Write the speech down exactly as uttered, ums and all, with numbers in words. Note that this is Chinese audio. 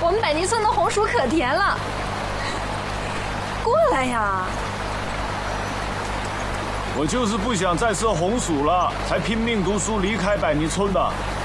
我们百泥村的红薯可甜了，过来呀！ 我就是不想再吃红薯了，才拼命读书离开百泥村的。